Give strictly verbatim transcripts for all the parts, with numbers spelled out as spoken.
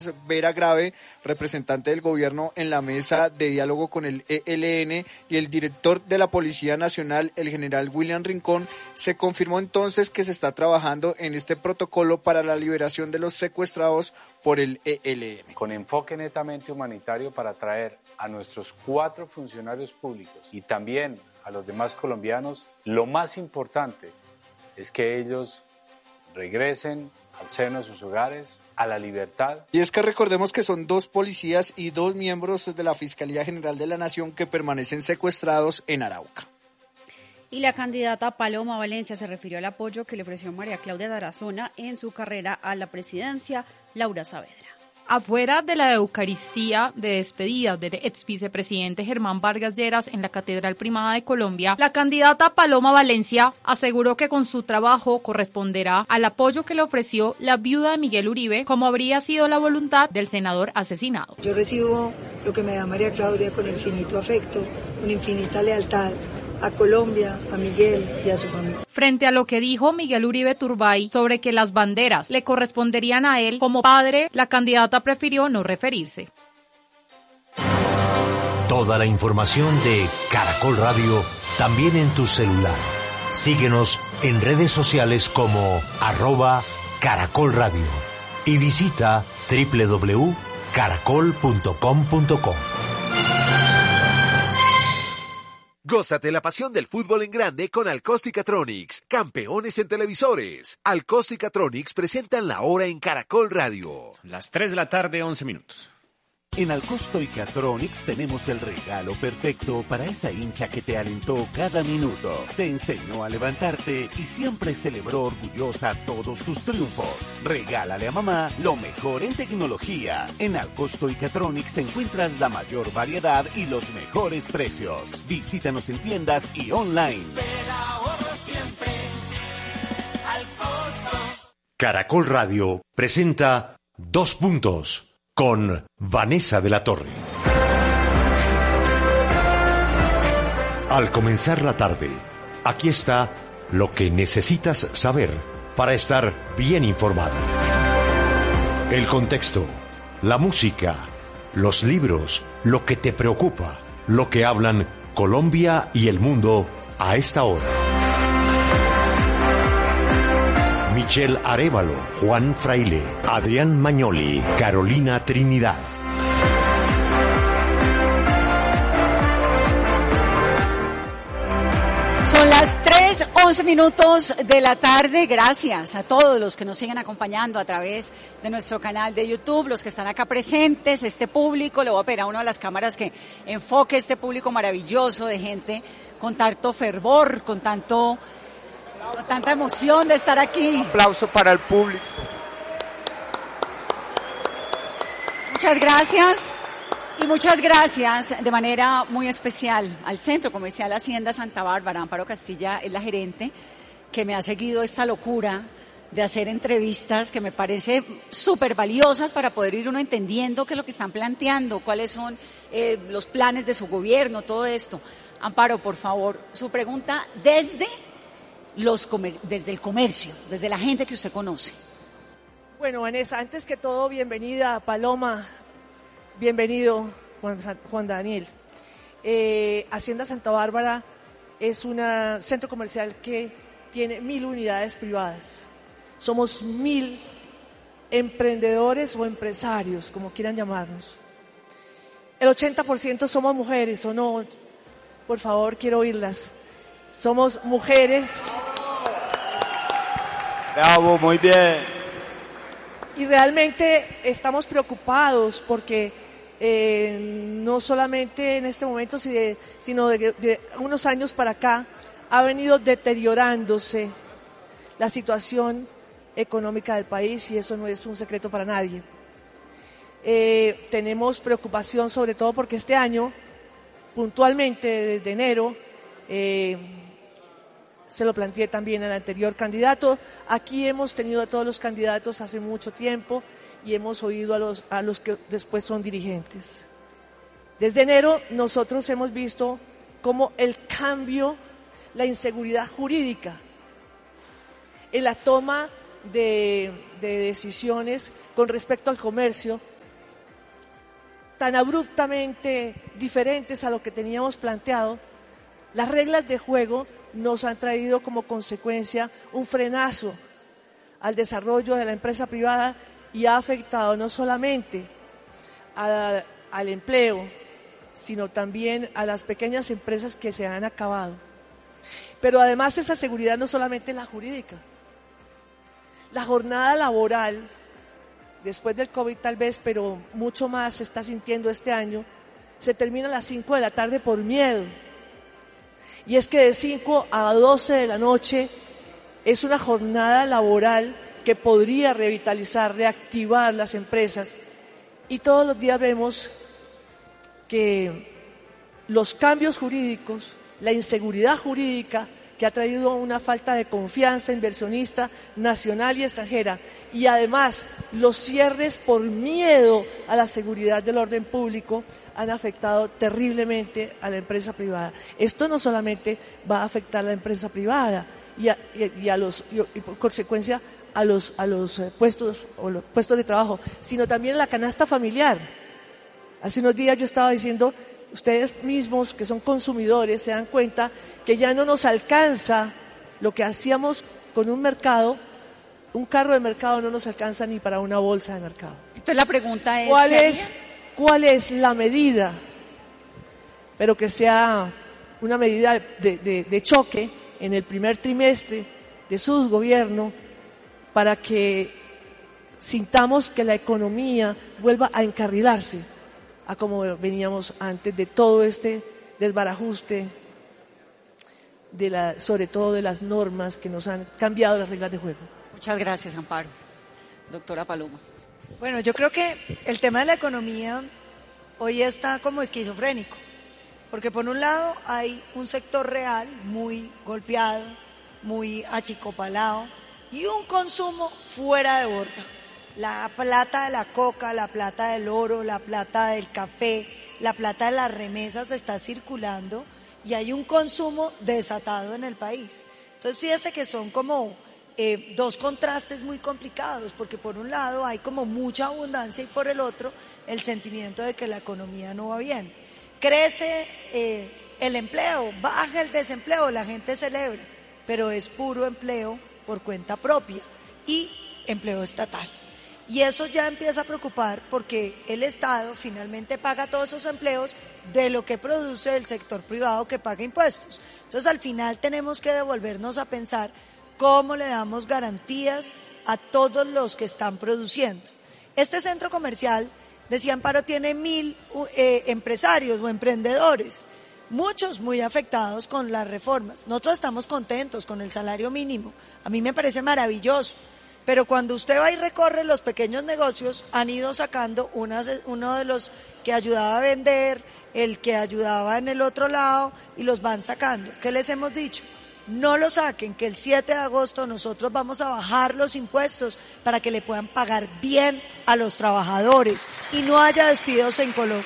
Vera Grave, representante del gobierno en la mesa de diálogo con el E L N, y el director de la Policía Nacional, el general William Rincón, se confirmó entonces que se está trabajando en este protocolo para la liberación de los secuestrados por el E L N. Con enfoque netamente humanitario para traer a nuestros cuatro funcionarios públicos y también a los demás colombianos, lo más importante es que ellos regresen al seno de sus hogares, a la libertad. Y es que recordemos que son dos policías y dos miembros de la Fiscalía General de la Nación que permanecen secuestrados en Arauca. Y la candidata Paloma Valencia se refirió al apoyo que le ofreció María Claudia Tarazona en su carrera a la presidencia. Laura Saavedra. Afuera de la Eucaristía de despedida del ex vicepresidente Germán Vargas Lleras en la Catedral Primada de Colombia, la candidata Paloma Valencia aseguró que con su trabajo corresponderá al apoyo que le ofreció la viuda de Miguel Uribe, como habría sido la voluntad del senador asesinado. Yo recibo lo que me da María Claudia con infinito afecto, con infinita lealtad a Colombia, a Miguel y a su familia. Frente a lo que dijo Miguel Uribe Turbay sobre que las banderas le corresponderían a él como padre, la candidata prefirió no referirse. Toda la información de Caracol Radio también en tu celular. Síguenos en redes sociales como arroba Caracol Radio y visita doble u doble u doble u punto caracol punto com punto co. Gózate la pasión del fútbol en grande con Alcosticatronics, campeones en televisores. Alcosticatronics presentan la hora en Caracol Radio. Las tres de la tarde, once minutos. En Alcosticatronics tenemos el regalo perfecto para esa hincha que te alentó cada minuto, te enseñó a levantarte y siempre celebró orgullosa todos tus triunfos. Regálale a mamá lo mejor en tecnología. En Alcosticatronics encuentras la mayor variedad y los mejores precios. Visítanos en tiendas y online. Siempre al costo. Caracol Radio presenta Dos Puntos con Vanessa de la Torre. Al comenzar la tarde, aquí está lo que necesitas saber para estar bien informado. El contexto, la música, los libros, lo que te preocupa, lo que hablan Colombia y el mundo a esta hora. Michelle Arévalo, Juan Fraile, Adrián Mañoli, Carolina Trinidad. Son las tres, once minutos de la tarde. Gracias a todos los que nos siguen acompañando a través de nuestro canal de YouTube, los que están acá presentes, este público. Le voy a pedir a una de las cámaras que enfoque este público maravilloso de gente con tanto fervor, con tanto... con tanta emoción de estar aquí. Un aplauso para el público. Muchas gracias y muchas gracias de manera muy especial al Centro Comercial Hacienda Santa Bárbara. Amparo Castilla es la gerente que me ha seguido esta locura de hacer entrevistas que me parece súper valiosas para poder ir uno entendiendo qué es lo que están planteando, cuáles son eh, los planes de su gobierno, todo esto. Amparo, por favor, su pregunta desde... Los comer- desde el comercio, desde la gente que usted conoce. Bueno, Vanessa, antes que todo, bienvenida Paloma, bienvenido Juan, Juan Daniel. Eh, Hacienda Santa Bárbara es un centro comercial que tiene mil unidades privadas. Somos mil emprendedores o empresarios, como quieran llamarnos. El ochenta por ciento somos mujeres, ¿o no? Por favor, quiero oírlas. Somos mujeres. Bravo, muy bien. Y realmente estamos preocupados porque eh, no solamente en este momento, sino de, de unos años para acá, ha venido deteriorándose la situación económica del país y eso no es un secreto para nadie. Eh, tenemos preocupación sobre todo porque este año, puntualmente desde enero, eh, se lo planteé también al anterior candidato. Aquí hemos tenido a todos los candidatos hace mucho tiempo y hemos oído a los, a los que después son dirigentes. Desde enero nosotros hemos visto cómo el cambio, la inseguridad jurídica en la toma de, de decisiones con respecto al comercio tan abruptamente diferentes a lo que teníamos planteado, las reglas de juego nos han traído como consecuencia un frenazo al desarrollo de la empresa privada y ha afectado no solamente a, al empleo, sino también a las pequeñas empresas que se han acabado. Pero además esa seguridad no solamente es la jurídica. La jornada laboral, después del COVID tal vez, pero mucho más se está sintiendo este año, se termina a las cinco de la tarde por miedo. Y es que de cinco a doce de la noche es una jornada laboral que podría revitalizar, reactivar las empresas. Y todos los días vemos que los cambios jurídicos, la inseguridad jurídica que ha traído una falta de confianza inversionista nacional y extranjera, y además los cierres por miedo a la seguridad del orden público han afectado terriblemente a la empresa privada. Esto no solamente va a afectar a la empresa privada y a, y, y a los y, y por consecuencia a los a los eh, puestos o los puestos de trabajo, sino también a la canasta familiar. Hace unos días yo estaba diciendo, ustedes mismos que son consumidores se dan cuenta que ya no nos alcanza lo que hacíamos con un mercado, un carro de mercado no nos alcanza ni para una bolsa de mercado. Entonces la pregunta es, ¿cuál es, cuál es la medida? Pero que sea una medida de, de, de choque en el primer trimestre de su gobierno para que sintamos que la economía vuelva a encarrilarse a como veníamos antes de todo este desbarajuste, de la, sobre todo de las normas que nos han cambiado las reglas de juego. Muchas gracias, Amparo. Doctora Paloma. Bueno, yo creo que el tema de la economía hoy está como esquizofrénico, porque por un lado hay un sector real muy golpeado, muy achicopalado y un consumo fuera de borda. La plata de la coca, la plata del oro, la plata del café, la plata de las remesas está circulando y hay un consumo desatado en el país. Entonces fíjese que son como eh, dos contrastes muy complicados, porque por un lado hay como mucha abundancia y por el otro el sentimiento de que la economía no va bien. Crece eh, el empleo, baja el desempleo, la gente celebra, pero es puro empleo por cuenta propia y empleo estatal. Y eso ya empieza a preocupar porque el Estado finalmente paga todos esos empleos de lo que produce el sector privado que paga impuestos. Entonces al final tenemos que devolvernos a pensar cómo le damos garantías a todos los que están produciendo. Este centro comercial, decía Amparo, tiene mil eh, empresarios o emprendedores, muchos muy afectados con las reformas. Nosotros estamos contentos con el salario mínimo, a mí me parece maravilloso. Pero cuando usted va y recorre los pequeños negocios, han ido sacando unas, uno de los que ayudaba a vender, el que ayudaba en el otro lado, y los van sacando. ¿Qué les hemos dicho? No lo saquen, que el siete de agosto nosotros vamos a bajar los impuestos para que le puedan pagar bien a los trabajadores y no haya despidos en Colombia.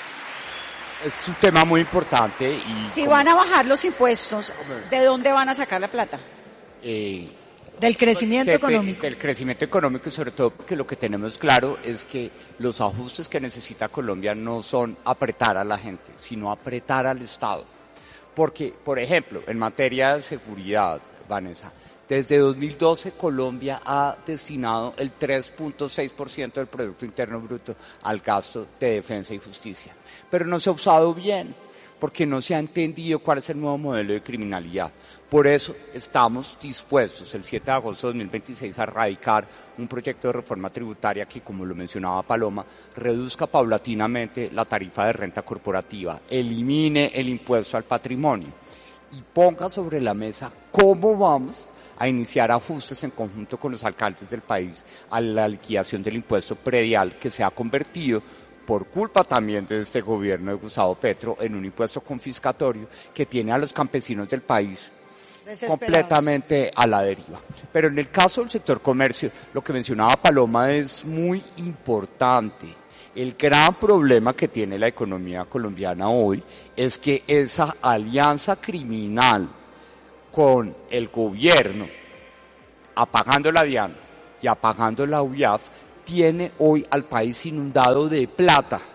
Es un tema muy importante. Y si como... van a bajar los impuestos, ¿de dónde van a sacar la plata? Eh... Del crecimiento de, económico. Del crecimiento económico y sobre todo porque lo que tenemos claro es que los ajustes que necesita Colombia no son apretar a la gente, sino apretar al Estado. Porque, por ejemplo, en materia de seguridad, Vanessa, desde dos mil doce Colombia ha destinado el tres punto seis por ciento del Producto Interno Bruto al gasto de defensa y justicia. Pero no se ha usado bien, porque no se ha entendido cuál es el nuevo modelo de criminalidad. Por eso estamos dispuestos el siete de agosto de dos mil veintiséis a radicar un proyecto de reforma tributaria que, como lo mencionaba Paloma, reduzca paulatinamente la tarifa de renta corporativa, elimine el impuesto al patrimonio y ponga sobre la mesa cómo vamos a iniciar ajustes en conjunto con los alcaldes del país a la liquidación del impuesto predial que se ha convertido, por culpa también de este gobierno de Gustavo Petro, en un impuesto confiscatorio que tiene a los campesinos del país completamente a la deriva. Pero en el caso del sector comercio, lo que mencionaba Paloma es muy importante. El gran problema que tiene la economía colombiana hoy es que esa alianza criminal con el gobierno, apagando la DIAN y apagando la U I A F, tiene hoy al país inundado de plata,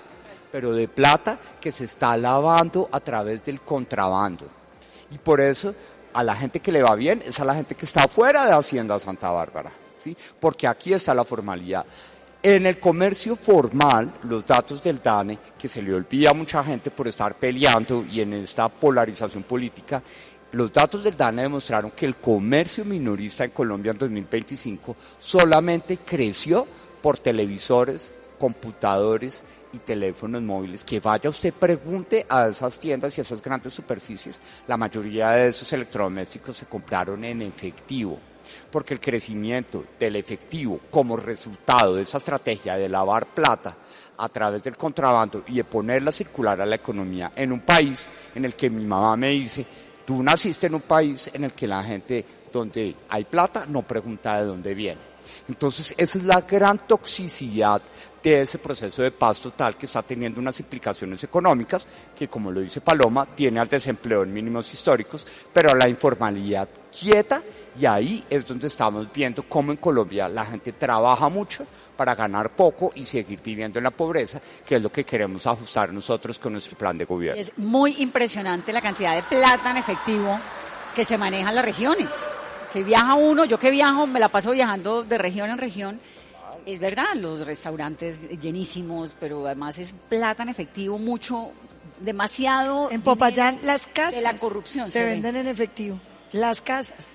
pero de plata que se está lavando a través del contrabando. Y por eso a la gente que le va bien es a la gente que está fuera de Hacienda Santa Bárbara, ¿sí? Porque aquí está la formalidad. En el comercio formal, los datos del DANE, que se le olvida a mucha gente por estar peleando y en esta polarización política, los datos del DANE demostraron que el comercio minorista en Colombia en dos mil veinticinco solamente creció por televisores, computadores y teléfonos móviles. Que vaya usted, pregunte a esas tiendas y a esas grandes superficies, la mayoría de esos electrodomésticos se compraron en efectivo, porque el crecimiento del efectivo como resultado de esa estrategia de lavar plata a través del contrabando y de ponerla a circular a la economía en un país en el que mi mamá me dice, tú naciste en un país en el que la gente, donde hay plata, no pregunta de dónde viene. Entonces, esa es la gran toxicidad de ese proceso de paz total que está teniendo unas implicaciones económicas que, como lo dice Paloma, tiene al desempleo en mínimos históricos, pero a la informalidad quieta, y ahí es donde estamos viendo cómo en Colombia la gente trabaja mucho para ganar poco y seguir viviendo en la pobreza, que es lo que queremos ajustar nosotros con nuestro plan de gobierno. Es muy impresionante la cantidad de plata en efectivo que se maneja en las regiones. Que viaja uno, yo que viajo, me la paso viajando de región en región, es verdad, los restaurantes llenísimos, pero además es plata en efectivo, mucho, demasiado. En Popayán las casas de la corrupción se, se venden en efectivo, las casas.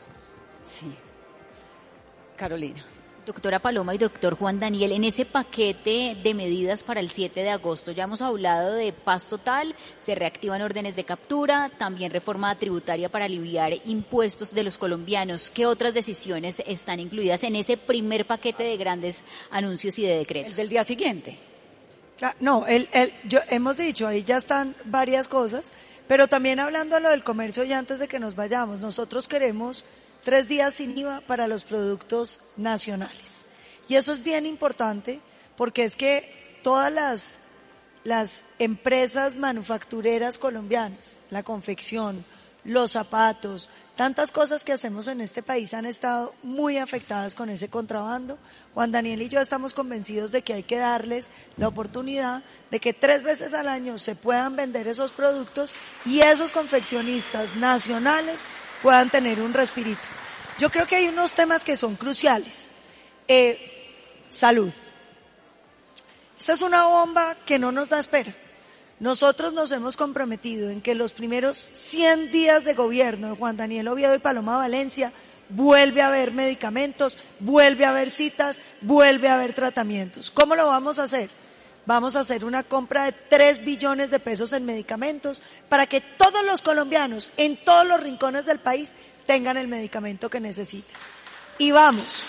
Sí. Carolina. Doctora Paloma y doctor Juan Daniel, en ese paquete de medidas para el siete de agosto ya hemos hablado de paz total, se reactivan órdenes de captura, también reforma tributaria para aliviar impuestos de los colombianos. ¿Qué otras decisiones están incluidas en ese primer paquete de grandes anuncios y de decretos? El del día siguiente. Claro, no, el, el, yo, hemos dicho, ahí ya están varias cosas, pero también hablando de lo del comercio y antes de que nos vayamos, nosotros queremos tres días sin I V A para los productos nacionales. Y eso es bien importante porque es que todas las, las empresas manufactureras colombianas, la confección, los zapatos, tantas cosas que hacemos en este país han estado muy afectadas con ese contrabando. Juan Daniel y yo estamos convencidos de que hay que darles la oportunidad de que tres veces al año se puedan vender esos productos y esos confeccionistas nacionales puedan tener un respirito. Yo creo que hay unos temas que son cruciales. Eh, salud. Esta es una bomba que no nos da espera. Nosotros nos hemos comprometido en que los primeros cien días de gobierno de Juan Daniel Oviedo y Paloma Valencia vuelve a haber medicamentos, vuelve a haber citas, vuelve a haber tratamientos. ¿Cómo lo vamos a hacer? Vamos a hacer una compra de tres billones de pesos en medicamentos para que todos los colombianos en todos los rincones del país tengan el medicamento que necesiten. Y vamos.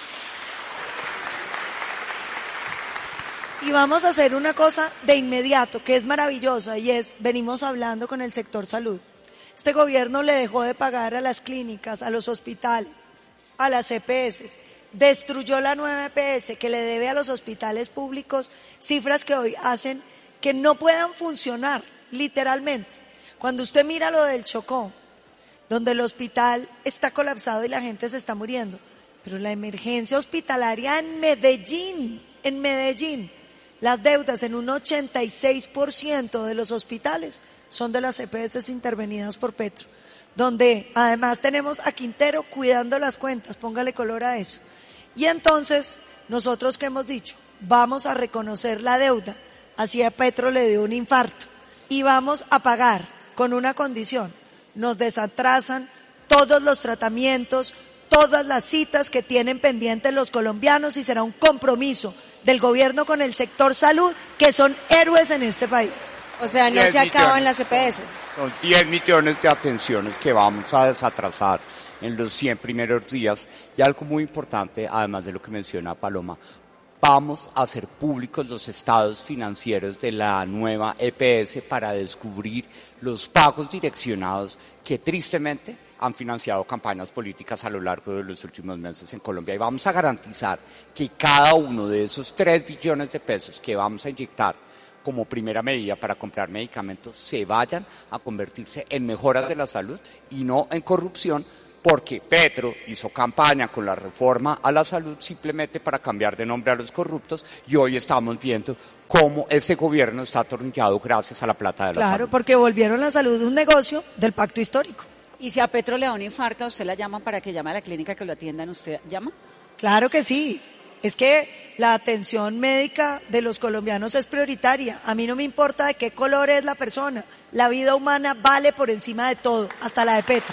Y vamos a hacer una cosa de inmediato que es maravillosa y es, venimos hablando con el sector salud. Este gobierno le dejó de pagar a las clínicas, a los hospitales, a las E P S, destruyó la nueva E P S que le debe a los hospitales públicos cifras que hoy hacen que no puedan funcionar, literalmente. Cuando usted mira lo del Chocó, donde el hospital está colapsado y la gente se está muriendo, pero la emergencia hospitalaria en Medellín, en Medellín, las deudas en un ochenta y seis por ciento de los hospitales son de las E P S intervenidas por Petro, donde además tenemos a Quintero cuidando las cuentas, póngale color a eso. Y entonces, nosotros que hemos dicho, vamos a reconocer la deuda, así a Petro le dio un infarto, y vamos a pagar con una condición, nos desatrasan todos los tratamientos, todas las citas que tienen pendientes los colombianos y será un compromiso del gobierno con el sector salud, que son héroes en este país. O sea, no se acaban las E P S. Son diez millones de atenciones que vamos a desatrasar en los cien primeros días. Y algo muy importante, además de lo que menciona Paloma, vamos a hacer públicos los estados financieros de la nueva E P S para descubrir los pagos direccionados que tristemente han financiado campañas políticas a lo largo de los últimos meses en Colombia. Y vamos a garantizar que cada uno de esos tres billones de pesos que vamos a inyectar como primera medida para comprar medicamentos se vayan a convertirse en mejoras de la salud y no en corrupción, porque Petro hizo campaña con la reforma a la salud simplemente para cambiar de nombre a los corruptos y hoy estamos viendo cómo ese gobierno está atornillado gracias a la plata de la Claro, salud. porque volvieron la salud un negocio del pacto histórico. Y si a Petro le da un infarto, ¿usted la llaman para que llame a la clínica que lo atiendan? ¿Usted llama? Claro que sí. Es que la atención médica de los colombianos es prioritaria. A mí no me importa de qué color es la persona. La vida humana vale por encima de todo, hasta la de Petro.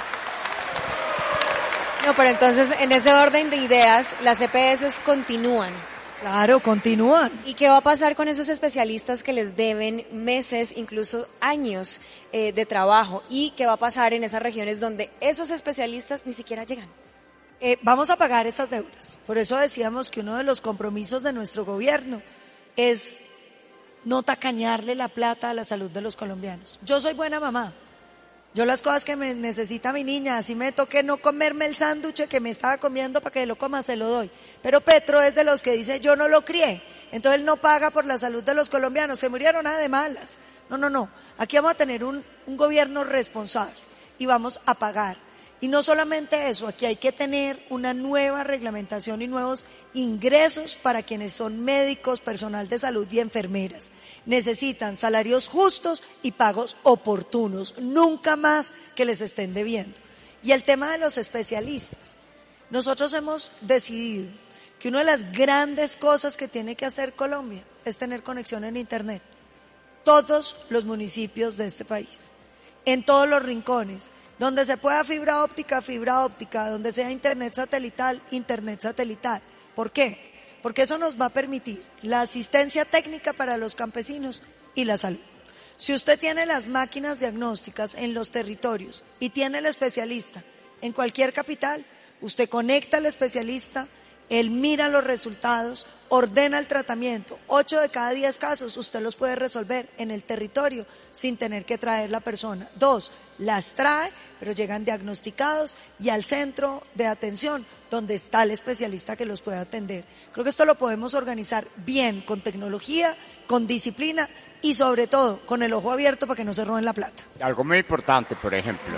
No, pero entonces, en ese orden de ideas, las E P S continúan. Claro, continúan. ¿Y qué va a pasar con esos especialistas que les deben meses, incluso años eh, de trabajo? ¿Y qué va a pasar en esas regiones donde esos especialistas ni siquiera llegan? Eh, vamos a pagar esas deudas. Por eso decíamos que uno de los compromisos de nuestro gobierno es no tacañarle la plata a la salud de los colombianos. Yo soy buena mamá. Yo las cosas que me necesita mi niña, así me toque no comerme el sándwich que me estaba comiendo para que lo coma, se lo doy. Pero Petro es de los que dice, yo no lo crié, entonces él no paga por la salud de los colombianos, se murieron nada de malas. No, no, no, aquí vamos a tener un, un gobierno responsable y vamos a pagar. Y no solamente eso, aquí hay que tener una nueva reglamentación y nuevos ingresos para quienes son médicos, personal de salud y enfermeras. Necesitan salarios justos y pagos oportunos, nunca más que les estén debiendo. Y el tema de los especialistas. Nosotros hemos decidido que una de las grandes cosas que tiene que hacer Colombia es tener conexión en Internet. Todos los municipios de este país, en todos los rincones, donde se pueda fibra óptica, fibra óptica, donde sea internet satelital, internet satelital. ¿Por qué? Porque eso nos va a permitir la asistencia técnica para los campesinos y la salud. Si usted tiene las máquinas diagnósticas en los territorios y tiene el especialista en cualquier capital, usted conecta al especialista, él mira los resultados, ordena el tratamiento. Ocho de cada diez casos usted los puede resolver en el territorio sin tener que traer la persona. Dos, las trae, pero llegan diagnosticados y al centro de atención donde está el especialista que los puede atender. Creo que esto lo podemos organizar bien, con tecnología, con disciplina y sobre todo con el ojo abierto para que no se roben la plata. Algo muy importante, por ejemplo,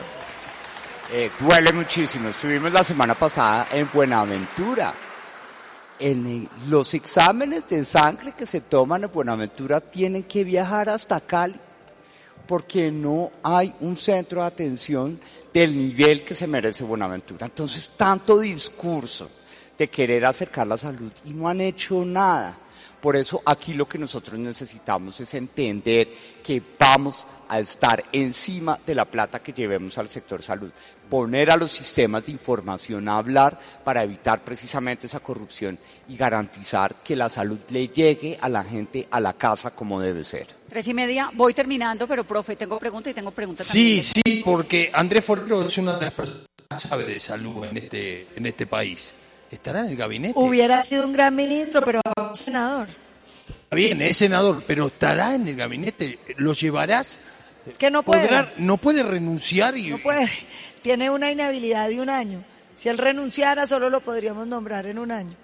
eh, duele muchísimo. Estuvimos la semana pasada en Buenaventura. En los exámenes de sangre que se toman en Buenaventura tienen que viajar hasta Cali porque no hay un centro de atención del nivel que se merece Buenaventura. Entonces, tanto discurso de querer acercar la salud y no han hecho nada. Por eso aquí lo que nosotros necesitamos es entender que vamos a estar encima de la plata que llevemos al sector salud, poner a los sistemas de información a hablar para evitar precisamente esa corrupción y garantizar que la salud le llegue a la gente a la casa como debe ser. Tres y media, voy terminando, pero profe, tengo preguntas y tengo preguntas sí, también. Sí, sí, porque Andrés Forero es una de las personas que sabe de salud en este, en este país. ¿Estará en el gabinete? Hubiera sido un gran ministro, pero senador. Está bien, es senador, pero ¿estará en el gabinete? ¿Lo llevarás? Es que no puede. ¿Podrá, no puede renunciar y...? No puede. Tiene una inhabilidad de un año. Si él renunciara, solo lo podríamos nombrar en un año.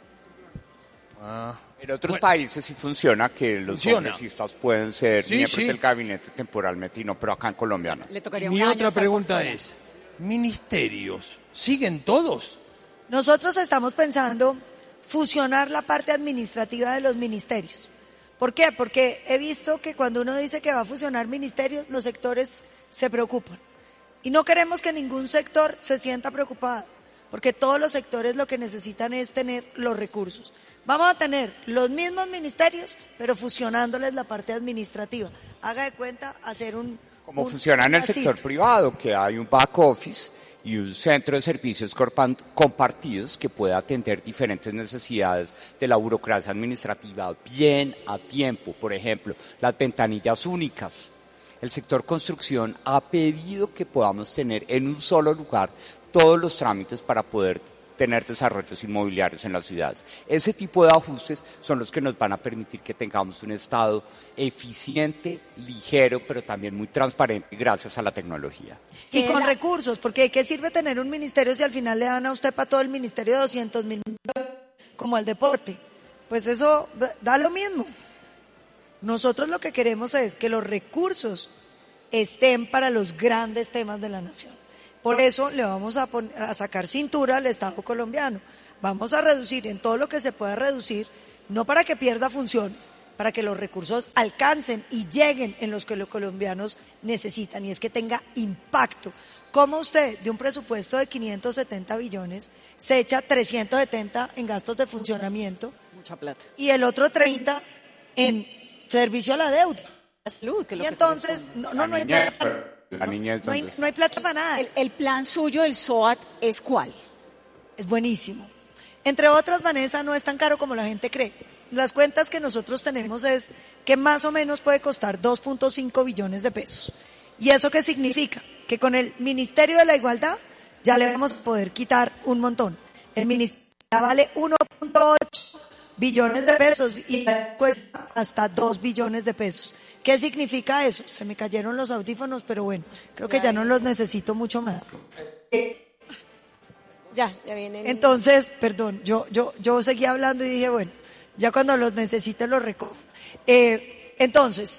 Ah. En otros bueno, países sí funciona que los funciona. congresistas pueden ser sí, miembros sí. del gabinete temporalmente y no, pero acá en Colombia no. Le tocaría Mi un otra año pregunta es, ¿ministerios siguen todos? Nosotros estamos pensando fusionar la parte administrativa de los ministerios. ¿Por qué? Porque he visto que cuando uno dice que va a fusionar ministerios, los sectores se preocupan. Y no queremos que ningún sector se sienta preocupado, porque todos los sectores lo que necesitan es tener los recursos. Vamos a tener los mismos ministerios, pero fusionándoles la parte administrativa. Haga de cuenta hacer un... Como un, funciona en el sector privado, que hay un back office y un centro de servicios compartidos que puede atender diferentes necesidades de la burocracia administrativa bien a tiempo. Por ejemplo, las ventanillas únicas. El sector construcción ha pedido que podamos tener en un solo lugar todos los trámites para poder tener desarrollos inmobiliarios en las ciudades. Ese tipo de ajustes son los que nos van a permitir que tengamos un Estado eficiente, ligero, pero también muy transparente gracias a la tecnología. Y con recursos, porque ¿de qué sirve tener un ministerio si al final le dan a usted para todo el ministerio doscientos mil como al deporte? Pues eso da lo mismo. Nosotros lo que queremos es que los recursos estén para los grandes temas de la nación. Por eso le vamos a, poner, a sacar cintura al Estado colombiano. Vamos a reducir en todo lo que se pueda reducir, no para que pierda funciones, para que los recursos alcancen y lleguen en los que los colombianos necesitan, y es que tenga impacto. ¿Cómo usted, de un presupuesto de quinientos setenta billones, se echa trescientos setenta en gastos de funcionamiento? Mucha plata. Y el otro treinta en servicio a la deuda. La salud, que es lo y que entonces, no, no, no hay plata. La niñez, No hay, no hay plata para nada. El, el plan suyo del S O A T es ¿cuál? Es buenísimo. Entre otras, Vanessa, no es tan caro como la gente cree. Las cuentas que nosotros tenemos es que más o menos puede costar dos punto cinco billones de pesos. ¿Y eso qué significa? Que con el Ministerio de la Igualdad ya le vamos a poder quitar un montón. El Ministerio vale uno punto ocho billones de pesos y cuesta hasta dos billones de pesos. ¿Qué significa eso? Se me cayeron los audífonos, pero bueno, creo que ya no los necesito mucho más. Ya, ya vienen. Entonces, perdón, yo, yo, yo seguí hablando y dije, bueno, ya cuando los necesite los recojo. Eh, entonces,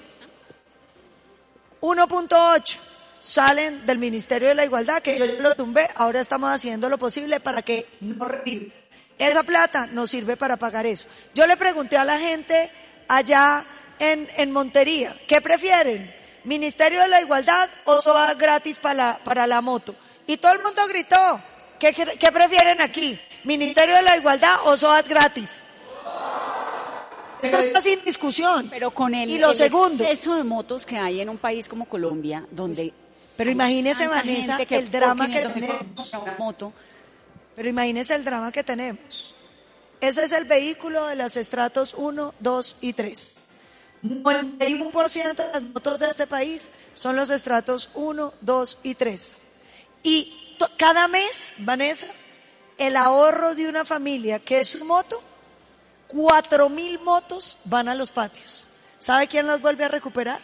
uno punto ocho salen del Ministerio de la Igualdad, que yo lo tumbé, ahora estamos haciendo lo posible para que no reviva. Esa plata nos sirve para pagar eso. Yo le pregunté a la gente allá en, en Montería, ¿qué prefieren? ¿Ministerio de la Igualdad o S O A gratis para la, para la moto? Y todo el mundo gritó, ¿qué, qué prefieren aquí? ¿Ministerio de la Igualdad o S O A gratis? Esto está sin discusión. Pero con el, y lo el segundo, exceso de motos que hay en un país como Colombia, donde... Pero imagínese, Vanessa, que el drama que por quinientos mil tenemos. una moto. Pero imagínese el drama que tenemos. Ese es el vehículo de los estratos uno, dos y tres. noventa y uno por ciento de las motos de este país son los estratos uno, dos y tres. Y to- cada mes, Vanessa, el ahorro de una familia que es su moto, cuatro mil motos van a los patios. ¿Sabe quién los vuelve a recuperar?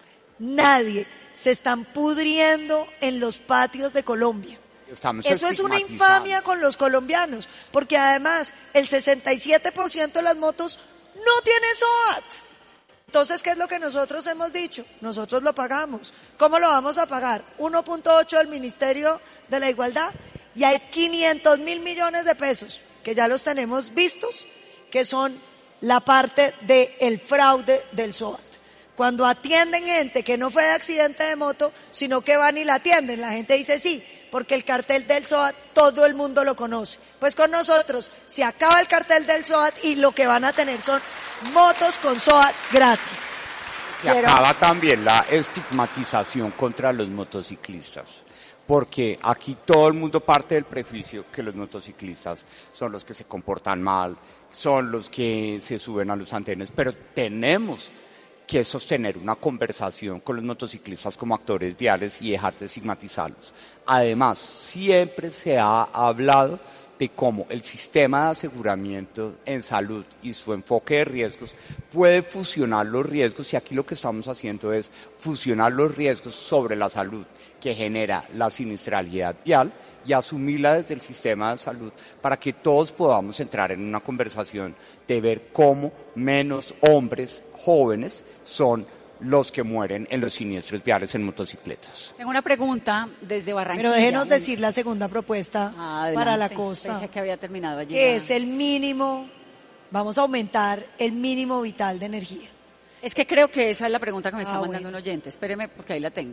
Nadie. Se están pudriendo en los patios de Colombia. Estamos Eso es una estigmatizando. infamia con los colombianos, porque además el sesenta y siete por ciento de las motos no tiene S O A T. Entonces, ¿qué es lo que nosotros hemos dicho? Nosotros lo pagamos. ¿Cómo lo vamos a pagar? uno punto ocho del Ministerio de la Igualdad y hay quinientos mil millones de pesos, que ya los tenemos vistos, que son la parte del fraude del S O A T. Cuando atienden gente que no fue de accidente de moto, sino que van y la atienden, la gente dice sí, porque el cartel del S O A T todo el mundo lo conoce. Pues con nosotros se acaba el cartel del S O A T y lo que van a tener son motos con S O A T gratis. Se acaba también la estigmatización contra los motociclistas, porque aquí todo el mundo parte del prejuicio que los motociclistas son los que se comportan mal, son los que se suben a los andenes, pero tenemos que sostener una conversación con los motociclistas como actores viales y dejar de estigmatizarlos. Además, siempre se ha hablado de cómo el sistema de aseguramiento en salud y su enfoque de riesgos puede fusionar los riesgos, y aquí lo que estamos haciendo es fusionar los riesgos sobre la salud que genera la siniestralidad vial y asumirla desde el sistema de salud para que todos podamos entrar en una conversación de ver cómo menos hombres jóvenes son los que mueren en los siniestros viales en motocicletas. Tengo una pregunta desde Barranquilla. Pero déjenos decir la segunda propuesta Adelante. para la costa. Pensé que había terminado allí. Que es el mínimo, vamos a aumentar el mínimo vital de energía. Es que creo que esa es la pregunta que me está Ah, mandando bueno. un oyente. Espéreme, porque ahí la tengo.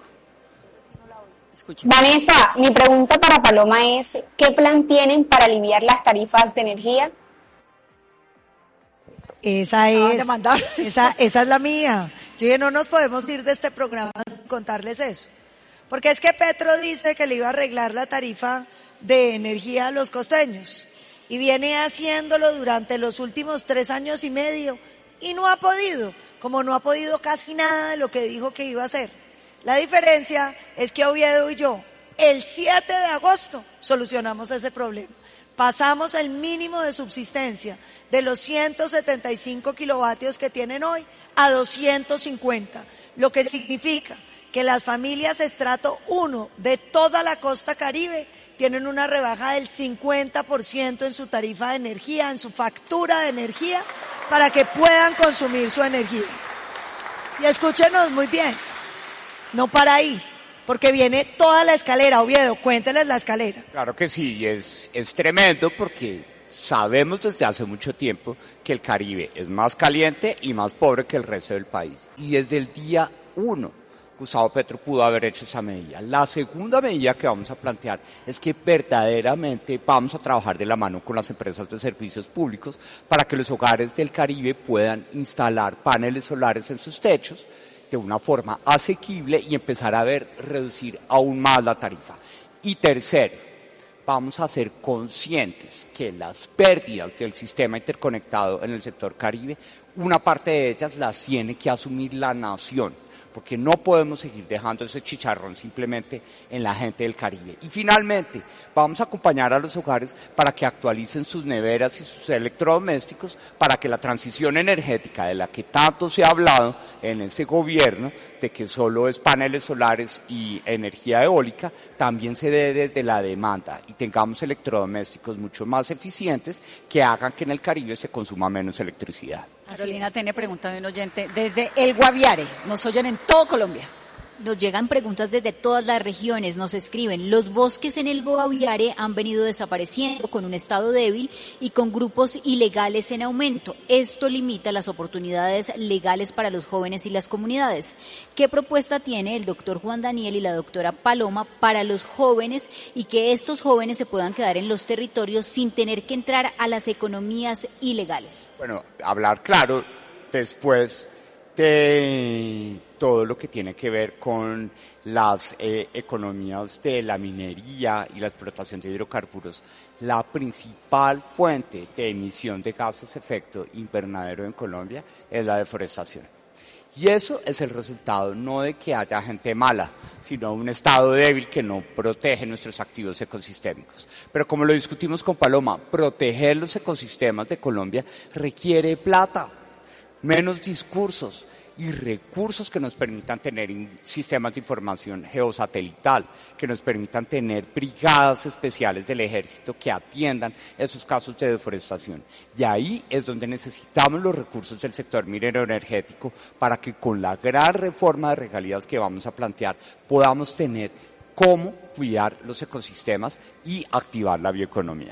Escuchen. Vanessa, mi pregunta para Paloma es, ¿qué plan tienen para aliviar las tarifas de energía? Esa es, esa, esa es la mía. Yo dije, no nos podemos ir de este programa sin contarles eso. Porque es que Petro dice que le iba a arreglar la tarifa de energía a los costeños. Y viene haciéndolo durante los últimos tres años y medio. Y no ha podido, como no ha podido casi nada de lo que dijo que iba a hacer. La diferencia es que Oviedo y yo, el siete de agosto, solucionamos ese problema. Pasamos el mínimo de subsistencia de los ciento setenta y cinco kilovatios que tienen hoy a doscientos cincuenta, lo que significa que las familias estrato uno de toda la costa Caribe tienen una rebaja del cincuenta por ciento en su tarifa de energía, en su factura de energía, para que puedan consumir su energía. Y escúchenos muy bien, no para ahí, porque viene toda la escalera. Oviedo, cuénteles la escalera. Claro que sí, es, es tremendo porque sabemos desde hace mucho tiempo que el Caribe es más caliente y más pobre que el resto del país. Y desde el día uno, Gustavo Petro pudo haber hecho esa medida. La segunda medida que vamos a plantear es que verdaderamente vamos a trabajar de la mano con las empresas de servicios públicos para que los hogares del Caribe puedan instalar paneles solares en sus techos de una forma asequible y empezar a ver reducir aún más la tarifa. Y tercero, vamos a ser conscientes que las pérdidas del sistema interconectado en el sector Caribe, una parte de ellas las tiene que asumir la nación, porque no podemos seguir dejando ese chicharrón simplemente en la gente del Caribe. Y finalmente, vamos a acompañar a los hogares para que actualicen sus neveras y sus electrodomésticos para que la transición energética de la que tanto se ha hablado en este gobierno, de que solo es paneles solares y energía eólica, también se dé desde la demanda y tengamos electrodomésticos mucho más eficientes que hagan que en el Caribe se consuma menos electricidad. Carolina tiene pregunta de un oyente desde El Guaviare. Nos oyen en todo Colombia. Nos llegan preguntas desde todas las regiones, nos escriben, los bosques en el Guaviare han venido desapareciendo con un estado débil y con grupos ilegales en aumento. Esto limita las oportunidades legales para los jóvenes y las comunidades. ¿Qué propuesta tiene el doctor Juan Daniel y la doctora Paloma para los jóvenes y que estos jóvenes se puedan quedar en los territorios sin tener que entrar a las economías ilegales? Bueno, hablar claro después de todo lo que tiene que ver con las eh, economías de la minería y la explotación de hidrocarburos, la principal fuente de emisión de gases de efecto invernadero en Colombia es la deforestación. Y eso es el resultado no de que haya gente mala, sino un estado débil que no protege nuestros activos ecosistémicos. Pero como lo discutimos con Paloma, proteger los ecosistemas de Colombia requiere plata, menos discursos y recursos que nos permitan tener sistemas de información geosatelital, que nos permitan tener brigadas especiales del ejército que atiendan esos casos de deforestación. Y ahí es donde necesitamos los recursos del sector minero energético para que con la gran reforma de regalías que vamos a plantear podamos tener cómo cuidar los ecosistemas y activar la bioeconomía.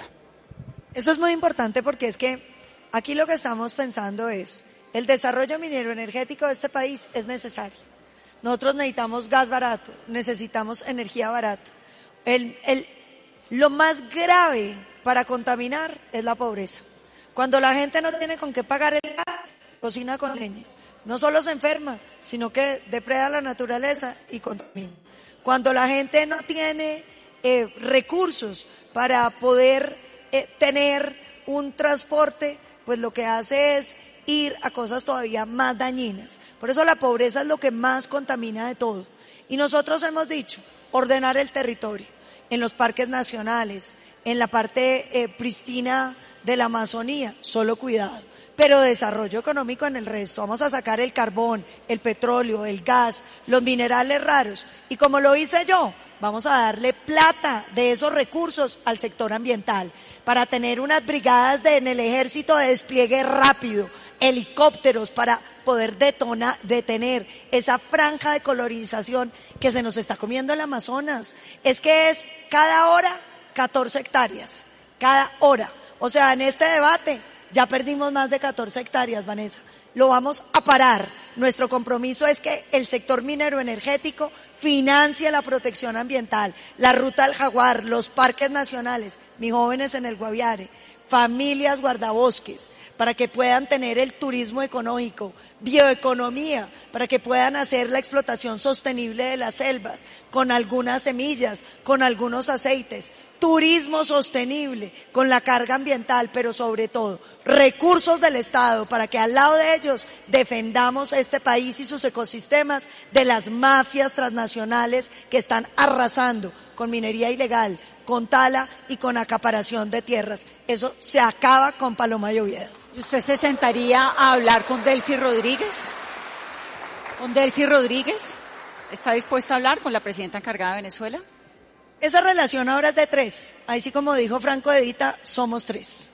Eso es muy importante porque es que aquí lo que estamos pensando es el desarrollo minero energético de este país es necesario. Nosotros necesitamos gas barato, necesitamos energía barata. El, el, lo más grave para contaminar es la pobreza. Cuando la gente no tiene con qué pagar el gas, cocina con leña. No solo se enferma, sino que depreda la naturaleza y contamina. Cuando la gente no tiene eh, recursos para poder eh, tener un transporte, pues lo que hace es ir a cosas todavía más dañinas. Por eso la pobreza es lo que más contamina de todo. Y nosotros hemos dicho, ordenar el territorio, en los parques nacionales, en la parte eh, pristina de la Amazonía, solo cuidado. Pero desarrollo económico en el resto. Vamos a sacar el carbón, el petróleo, el gas, los minerales raros. Y como lo hice yo, vamos a darle plata de esos recursos al sector ambiental para tener unas brigadas de, en el ejército de despliegue rápido, helicópteros para poder detona, detener esa franja de colonización que se nos está comiendo el Amazonas. Es que es cada hora catorce hectáreas, cada hora. O sea, en este debate ya perdimos más de catorce hectáreas, Vanessa. Lo vamos a parar. Nuestro compromiso es que el sector minero energético financie la protección ambiental, la ruta del jaguar, los parques nacionales, mis jóvenes en el Guaviare, familias guardabosques, para que puedan tener el turismo económico, bioeconomía, para que puedan hacer la explotación sostenible de las selvas, con algunas semillas, con algunos aceites, turismo sostenible, con la carga ambiental, pero sobre todo, recursos del Estado, para que al lado de ellos defendamos este país y sus ecosistemas de las mafias transnacionales que están arrasando con minería ilegal, con tala y con acaparación de tierras. Eso se acaba con Paloma y Oviedo. ¿Y usted se sentaría a hablar con Delcy Rodríguez? ¿Con Delcy Rodríguez? ¿Está dispuesta a hablar con la presidenta encargada de Venezuela? Esa relación ahora es de tres. Ahí sí, como dijo Franco Edita, somos tres.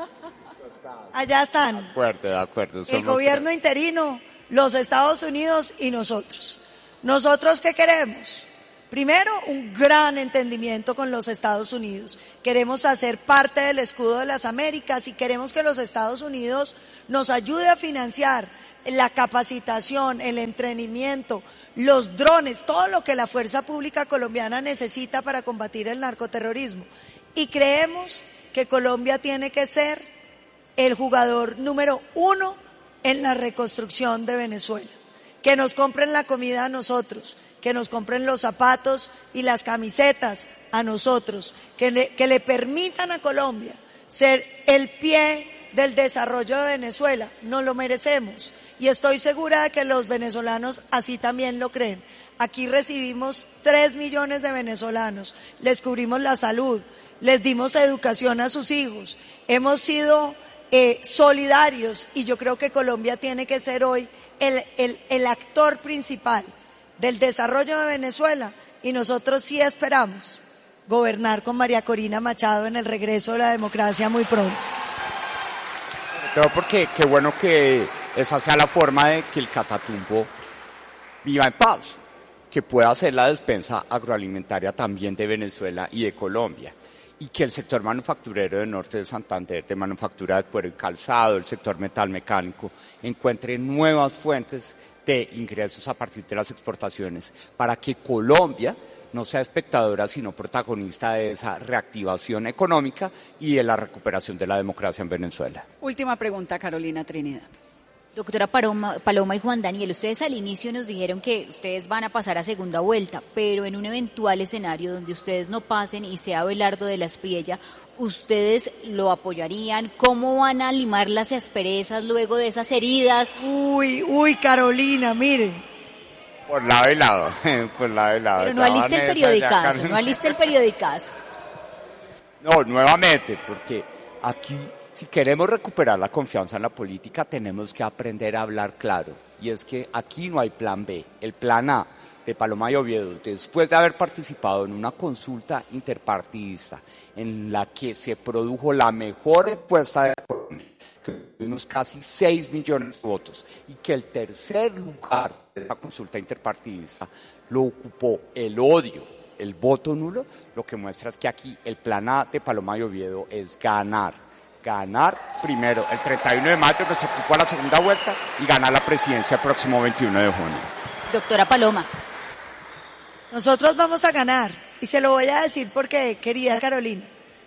Allá están. De acuerdo, de acuerdo. El gobierno tres. interino, los Estados Unidos y nosotros. ¿Nosotros qué queremos? Primero, un gran entendimiento con los Estados Unidos. Queremos hacer parte del escudo de las Américas y queremos que los Estados Unidos nos ayude a financiar la capacitación, el entrenamiento, los drones, todo lo que la fuerza pública colombiana necesita para combatir el narcoterrorismo. Y creemos que Colombia tiene que ser el jugador número uno en la reconstrucción de Venezuela. Que nos compren la comida a nosotros, que nos compren los zapatos y las camisetas a nosotros, que le, que le permitan a Colombia ser el pie del desarrollo de Venezuela. Nos lo merecemos y estoy segura de que los venezolanos así también lo creen. Aquí recibimos tres millones de venezolanos, les cubrimos la salud, les dimos educación a sus hijos, hemos sido eh, solidarios y yo creo que Colombia tiene que ser hoy el, el, el actor principal del desarrollo de Venezuela y nosotros sí esperamos gobernar con María Corina Machado en el regreso de la democracia muy pronto. Pero porque qué bueno que esa sea la forma de que el Catatumbo viva en paz, que pueda ser la despensa agroalimentaria también de Venezuela y de Colombia, y que el sector manufacturero del norte de Santander, de manufactura de cuero y calzado, el sector metal mecánico, encuentre nuevas fuentes de ingresos a partir de las exportaciones, para que Colombia no sea espectadora, sino protagonista de esa reactivación económica y de la recuperación de la democracia en Venezuela. Última pregunta, Carolina Trinidad. Doctora Paloma, Paloma y Juan Daniel, ustedes al inicio nos dijeron que ustedes van a pasar a segunda vuelta, pero en un eventual escenario donde ustedes no pasen y sea Abelardo de la Espriella, ¿ustedes lo apoyarían? ¿Cómo van a limar las asperezas luego de esas heridas? Uy, uy, Carolina, mire. Por lado y lado, por lado y lado. Pero no aliste el periodicazo, no aliste el periodicazo. No, nuevamente, porque aquí, si queremos recuperar la confianza en la política, tenemos que aprender a hablar claro. Y es que aquí no hay plan B. El plan A de Paloma y Oviedo, después de haber participado en una consulta interpartidista en la que se produjo la mejor encuesta de Colombia, que tuvimos casi seis millones de votos, y que el tercer lugar de la consulta interpartidista lo ocupó el odio, el voto nulo, lo que muestra es que aquí el plan A de Paloma y Oviedo es ganar. Ganar primero el treinta y uno de mayo, nuestro cupo a la segunda vuelta, y ganar la presidencia el próximo veintiuno de junio. Doctora Paloma. Nosotros vamos a ganar, y se lo voy a decir porque, querida Carolina,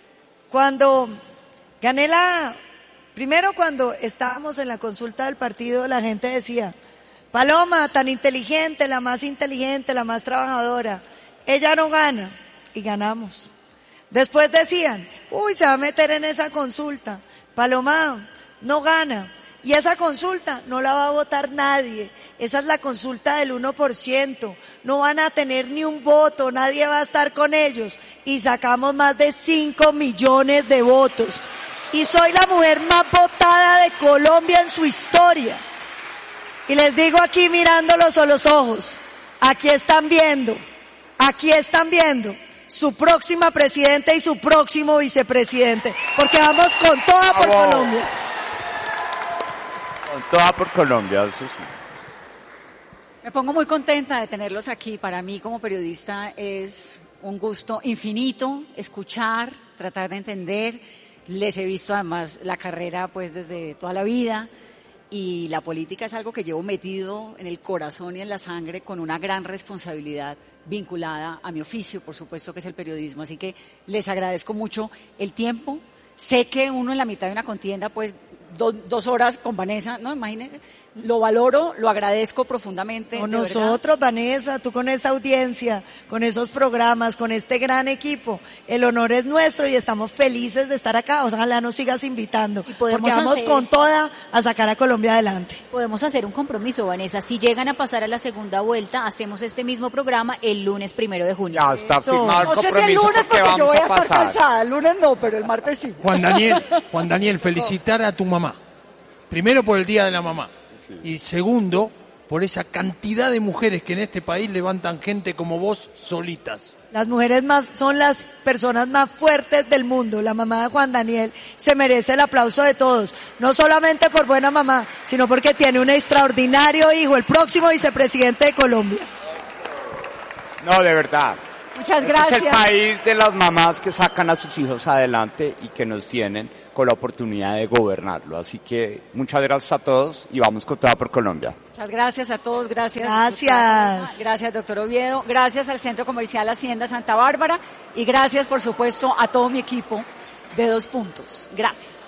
cuando gané la... Primero, cuando estábamos en la consulta del partido, la gente decía, Paloma, tan inteligente, la más inteligente, la más trabajadora, ella no gana, y ganamos. Después decían, uy, se va a meter en esa consulta, Paloma no gana, y esa consulta no la va a votar nadie, esa es la consulta del uno por ciento, no van a tener ni un voto, nadie va a estar con ellos, y sacamos más de cinco millones de votos. Y soy la mujer más votada de Colombia en su historia. Y les digo aquí mirándolos a los ojos, aquí están viendo, aquí están viendo su próxima presidenta y su próximo vicepresidente, porque vamos con toda por Vamos. Colombia. Con toda por Colombia, eso sí. Me pongo muy contenta de tenerlos aquí. Para mí como periodista es un gusto infinito escuchar, tratar de entender. Les he visto además la carrera pues desde toda la vida y la política es algo que llevo metido en el corazón y en la sangre con una gran responsabilidad vinculada a mi oficio, por supuesto que es el periodismo. Así que les agradezco mucho el tiempo. Sé que uno en la mitad de una contienda pues do, dos horas con Vanessa, no, imagínense. Lo valoro, lo agradezco profundamente. Con nosotros, Vanessa, tú con esta audiencia, con esos programas, con este gran equipo, el honor es nuestro y estamos felices de estar acá. Ojalá nos sigas invitando, porque vamos hacer... con toda a sacar a Colombia adelante. Podemos hacer un compromiso, Vanessa. Si llegan a pasar a la segunda vuelta, hacemos este mismo programa el lunes primero de junio. Ya está firmado el No sé si el compromiso lunes porque porque yo voy a vamos a estar pasar. cansada. El lunes no, pero el martes sí. Juan Daniel, Juan Daniel, felicitar a tu mamá. Primero por el Día de la Mamá. Y segundo, por esa cantidad de mujeres que en este país levantan gente como vos solitas. Las mujeres más son las personas más fuertes del mundo. La mamá de Juan Daniel se merece el aplauso de todos. No solamente por buena mamá, sino porque tiene un extraordinario hijo, el próximo vicepresidente de Colombia. No, de verdad. Muchas Este gracias. es el país de las mamás que sacan a sus hijos adelante y que nos tienen con la oportunidad de gobernarlo. Así que muchas gracias a todos y vamos con toda por Colombia. Muchas gracias a todos, gracias. Gracias. Gracias, doctor Oviedo. Gracias al Centro Comercial Hacienda Santa Bárbara y gracias, por supuesto, a todo mi equipo de Dos Puntos. Gracias.